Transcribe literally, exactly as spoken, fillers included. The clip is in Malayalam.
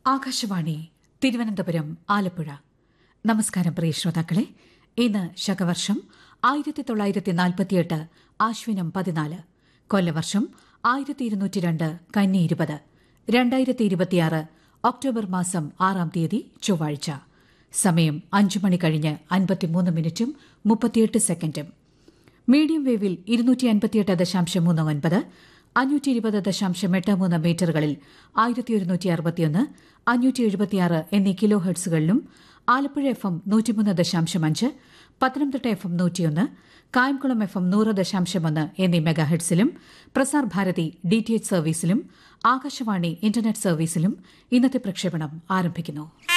ആകാശവാണി തിരുവനന്തപുരം ആലപ്പുഴ. നമസ്കാരം പ്രിയ ശ്രോതാക്കളെ. ഇന്ന് ശകവർഷം ആയിരത്തി തൊള്ളായിരത്തി നാൽപ്പത്തിയെട്ട് ആശ്വിനം പതിനാല്, കൊല്ലവർഷം ആയിരത്തി ഇരുന്നൂറ്റി രണ്ട് കന്നി ഇരുപത്, രണ്ടായിരത്തി ഇരുപത്തിയാറ് ഒക്ടോബർ മാസം ആറാം തീയതി ചൊവ്വാഴ്ച. സമയം അഞ്ചു മണി കഴിഞ്ഞ് അൻപത്തിമൂന്ന് മിനിറ്റും മുപ്പത്തിയെട്ട് സെക്കൻഡും. മീഡിയം വേവിൽ ഇരുന്നൂറ്റി അൻപത്തിയെട്ട് ദശാംശം മൂന്ന് ഒൻപത്, അഞ്ഞൂറ്റി ഇരുപത് ദശാംശം എട്ട് മൂന്ന് മീറ്ററുകളിൽ ആയിരത്തി ഒരുന്നൂറ്റി അറുപത്തിയൊന്ന്, അഞ്ഞൂറ്റി എഴുപത്തിയാറ് എന്നീ കിലോ ഹെർട്സുകളിലും, ആലപ്പുഴ എഫ് എം നൂറ്റിമൂന്ന് ദശാംശം അഞ്ച്, പത്തനംതിട്ട എഫ് എം നൂറ്റിയൊന്ന്, കായംകുളം എഫ് എം നൂറ് ദശാംശം ഒന്ന് എന്നീ മെഗാഹെർട്സിലും, Prasar Bharati D T H സർവീസിലും, Akashvani internet സർവീസിലും ഇന്നത്തെ പ്രക്ഷേപണം ആരംഭിക്കുന്നു.